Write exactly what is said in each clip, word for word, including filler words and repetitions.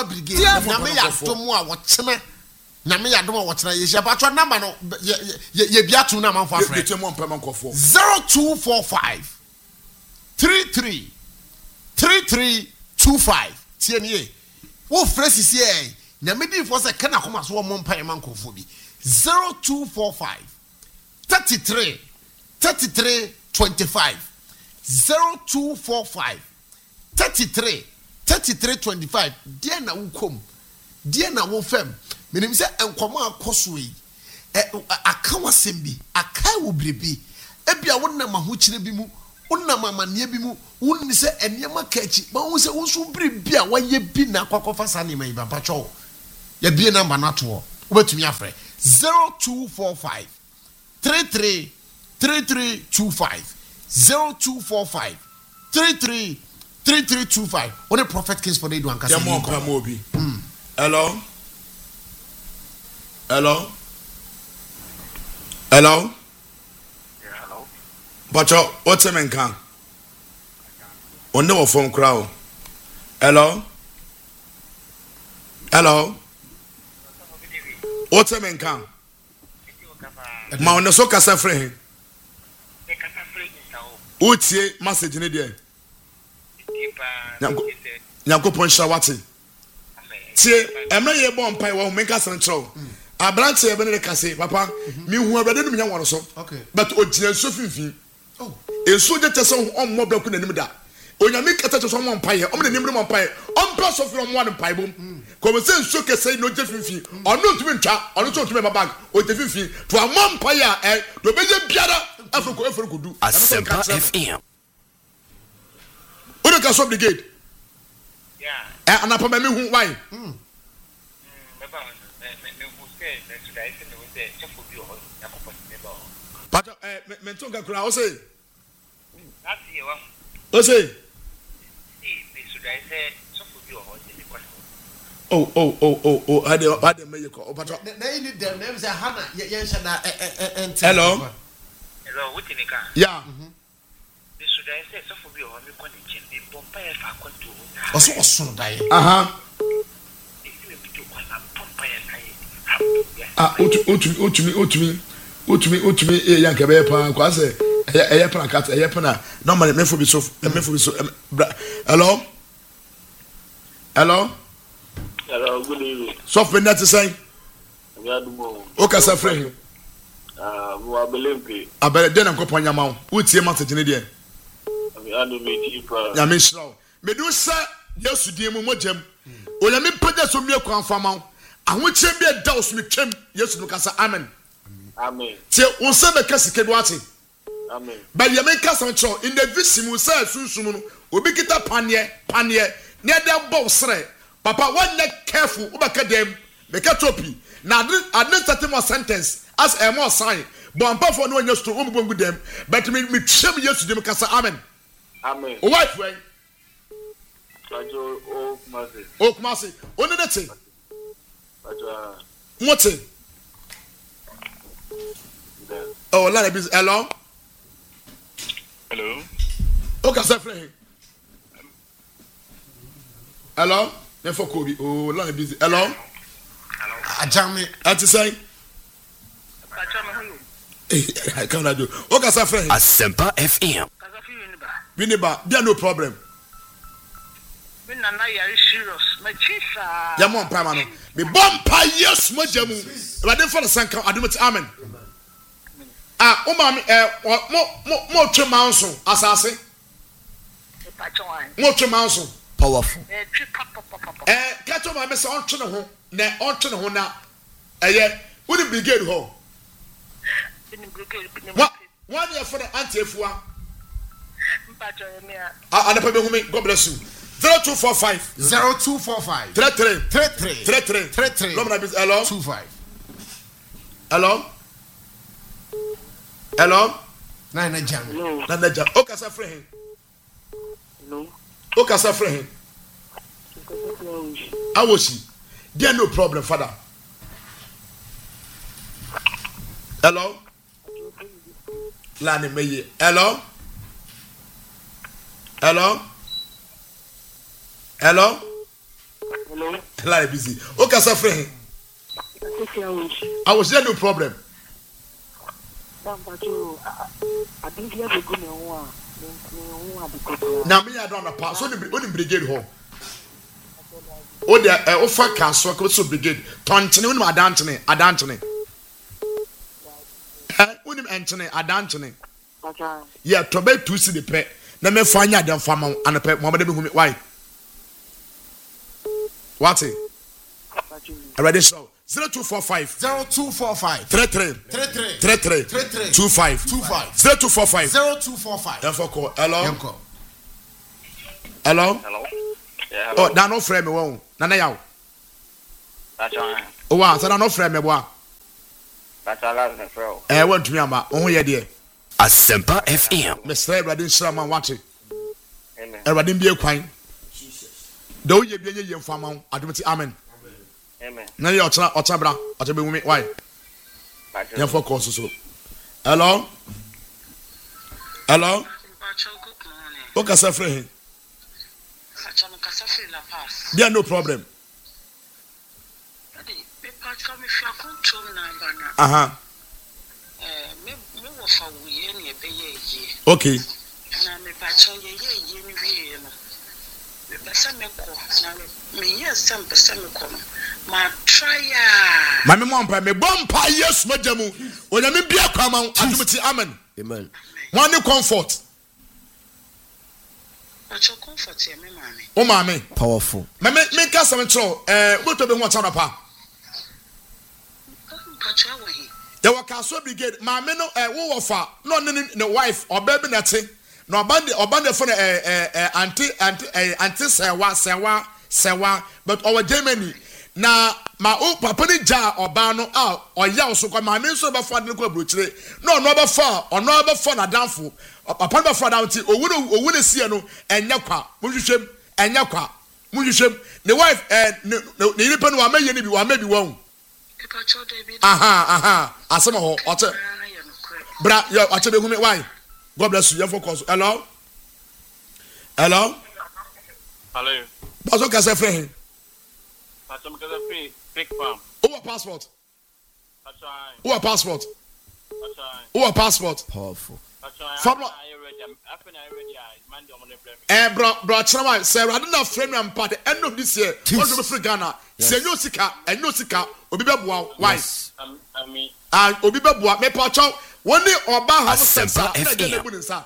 brigade nyame ya domo a wochena nyame ya domo a wochena yehia patro number no ye ye biatu na manfo afre zero two four five three three three three two five tie nie wo fresi sie eh nyame di fo se kana koma so wo mpa mankofo bi zero two four five thirty-three thirty-three twenty-five zero two four five thirty-three thirty-three twenty-five dia na wukom dia na wo fam menim se enkomo akoso yi aka wasem bi aka wo brebi ebia wonna mahokyire bi mu wonna mamane bi mu wonni se enema kachi ma wo se wo so brebi a waye bi na kwakofa sane mai baba cho ya bi number na to obetumi afre zero two four five three three three three two five zero two four five three three three three two five. What a prophet case for they do and can hello hello hello yeah hello but what's a man can on no phone crowd hello hello what's a man can ma on so kasa frɛ utie message ne dey Nyankopon shawati tie emre ye bon pai wo menka santrol abrante ye bene de kase papa mi hu abede no nya won so but ogina so finfin oh enso je tese on mo braku nanim da onyame kata tese on mo pai o me nanim mo pai on pa so fi on mo pai bom ko me se enso kese no je finfin ono ntumi ntwa ono so ntumi bag o je finfin to amon pai a eh do beje biara afro afro kudu Asempa F M Uno ka so brigade. Yeah. Eh anapa me hu why? Mm. Me ba me me hu say me today say me say chefo bi o yakopon me ba. But eh me ntonga kura o say. Na see wa. O say. See me today say chefo bi o ni kwa. Oh oh oh oh oh ade ade me yeko. But na you need them name say Hana ye yen na eh hello. Hello, what you ka? Yeah. Mhm. Me today say chefo bi o me kwa ni chin me bompa e fa kwa to. Oso oso dai. Aha. Ah, otumi otumi otumi otumi otumi e yanka be pa kwa se e e pa kat e pa na normally me fo bi so me fo bi so hello hello Hello, good evening. So for that to say Yadumo. o ka sa frɛ Ah, mo abelempe. abere de na nkopon nyama wo utie message ne de Ami anu me ti pa. ya me shraw me do sa yesu die mu mogem o ya me pagya so mi akwan fama ahokyem bi da os me twem yesu no kasa amen Amen. tie won se be kasike do ate Amen. ba ya me kasa ncho in the visimu sa sunsum no obi kita panie panie ne da bow sre papa one careful ubaka dem be katopi na administrative sentence as a more sign but ampa for no nya sto um bongu dem but me me twem yesu dem kasa amen Amen. o wife when Ajo o kumase. o kumase oni de te Ajo mote oh la be hello hello. o ka sa frɛ hello ne for kobi oh la be hello Hello. Ajame ati say Ajo me hu. eh can I do o ka sa frɛ Asempa F M Kaza fi ni ba. Winiba there no problem Me na na yare serious. Me chisa. ya mo mpa ma no me bompa yes mo jamu rade for the sanka adumti amen ah o ma me eh mo mo mo twe manso asase Pacho wan. mo twe manso powerful Eh tri papa papa. eh kato ma me se on twe ne ho na on twe ne ho na eh wo ni brigade ho Bini brigade bini. wa one year for the anti-efua Pacho me a. ah anapa be hu me god bless you zero two four five zero two four five three three three three three three three three Lomna bis hello two five. hello hello Na na jam. No. na naja o ka sa frɛ he No. o ka sa frɛ he awoshi there no problem father hello lani meye hello hello hello Hello. Line busy. Okay, sir, friend. I was there, no problem. Now me I don't know pass. So the brigade home. Oh, the uh, offer castle so brigade. Tontine when my dantine, a dantine. Eh, when him Anthony, a dantine. Yeah, to be two see the pet. Let me find out them farm and a pet. Mama, why? What's it? Already so. Zero two four five zero two four five three three three three three three three three two five two five zero two four five zero two four five. Then for call. Hello. Hello. Hello. Yeah. Oh, that no friend me won. Nana yaw. That's right. Oh wow, so that no friend me boy. That's all I'm saying. Eh, want to me ama. Oh here there. Asempa F M. Mister Everybody shira man watch it. Amen. Everybody be a kwan. Jesus. Do ye be ye ye mfama. Adumti amen. Amen. Na ye otra otra bra. Otra be wumi why? Then for call so. Hello. Hello. Okay, sir, friend. There no problem. Uh-huh. Okay. Mami mompa me bompa yes majamu. Onyame bia kwama adumti amen. Amen. One comfort. Acho comfort ye me mami. O mami. Powerful. Me me me ka some tro eh go to be ho cha pa. Acho awahi. There were Castle Brigade. Mami no eh wo wofa no ne ne wife or baby nate. No obande obande for eh eh auntie auntie eh auntie sewa sewa sewa but our Germany na ma o papa ni ja oba no a oya so kwa mami so be fa de ko abrochire no no be fa ono be fa na danfo papa be fa down ti owu no owu ne sie no enya kwa munhwehwem enya kwa munhwehwem the wife eh ne ne nipa no wa maye ne bi wa ma bi won aha aha asema ho ote bra yo ote be hu me why God bless you. You focus. Hello? Hello? Hello. What's okay, sir, friend? That's some kind of fake, fake farm. Who a passport? That's right. Who a passport? That's right. Who a passport? Powerful. That's right. Fablo. I already, I think I already, I man, I'm on the blame. Eh, bro, bro, Chama, sir, I don't know friend and part the end of this year. What do we free Ghana? Say no sika, and no sika, Obiba Boa. Why? I mean, and Obiba Boa, me pacho. One day Oba has Asempa a F M.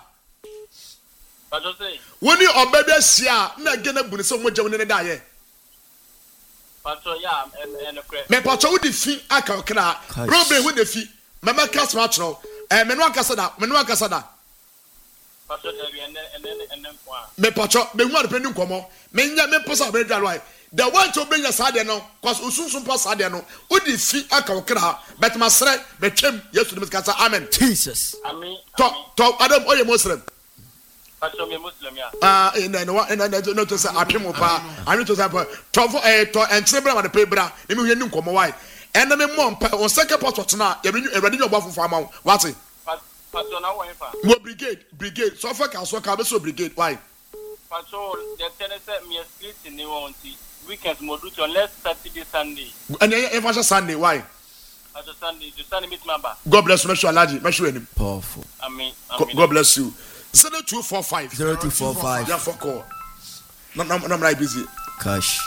I just say. When you Oba Sia, na gena bunisa mo jamu ne da ye. Pacho, yeah, and and a crap. Me pacho wo defi aka okra. Problem wo defi. Mama class matro. Eh, me no akasa da, me no akasa da. Pacho, and then and then and then one. Me pacho, me hu adepenu nkomo. Me nya me posa be dwa why. The one to bring usade no, cause usunsun pass ade no. Wo defi aka okra. Bet masre, betwem Yesu de kasa amen. Jesus. Amen. To to Adam oye Muslim. Pacho me Muslim ya. Ah, in no in no to say apemo pa. I need to say to for eh to entre bra ma de pe bra. Me hu ni nkomo why. And me mom pa on second passport na e ready no bafo for am. What? Pacho na wo fa. Mo brigade, brigade. So for can so ka be so brigade why? Pacho, the tennis me split in the one weekend mo do to less Saturday Sunday. And even Sunday why? Pacho Sunday, the Sunday meet member. God bless you, Meshu Alaji, Meshu him. Powerful. Amen. God bless you. zero two four five zero two four five. Yeah, for call. No, no, no, I'm not busy. Cash.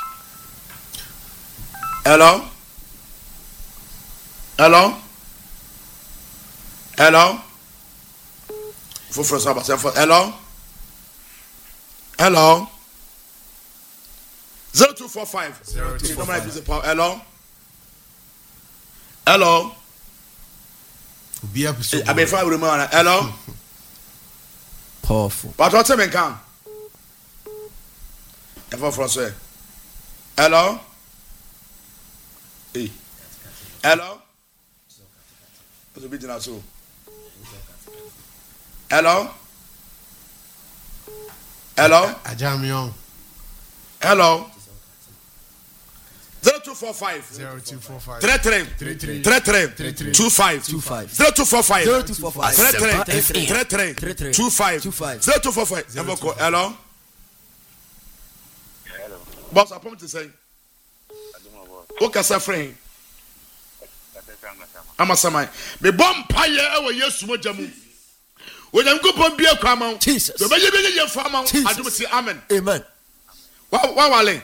Hello? Hello? Hello? For first hello? Hello? zero two four five zero two four five. Hello? Hello? I mean, five remember. Hello? Powerful. But what's the come? Ever for say. Hello? Hey. Hello? What's the big so? Hello? Hello? Ajamion. Hello? zero two four five zero two four five three three three three three two five two five zero two four five zero two four five three Asempa three F M. three three two five two five zero two four five. Hello? Hello. Boss, I promise to say. O kasa frɛ. Amasamai. Me bom paye ewo Yesu mogya mu. Onyankopɔn bia kwa ma. Jesus. Do be ye be ye fa ma. Adum si amen. Amen. Wa wa wale.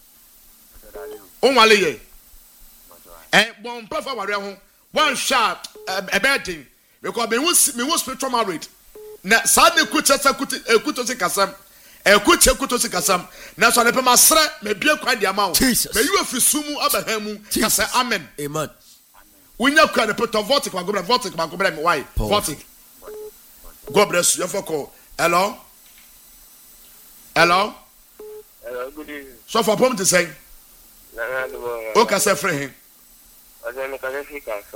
On wale ye. Eh bom pa fa ware ho. One shot a bedding. Because me was me was spiritual married. Na sa ne kuta sa kuta ekuto se kasam. Ekuta ekuto se kasam. Na so ne pe masre me bia kwa dia ma wo. Jesus. Me yu afisumu abraham mu kasa amen. Amen. Unya kwa ne put vortic kwa gobra vortic kwa gobra me why? Vortic. God bless you for call. Hello? Hello? Hello, good evening. So for pom to say. Na na do. O kasa frɛ he. Aja me kasa fika.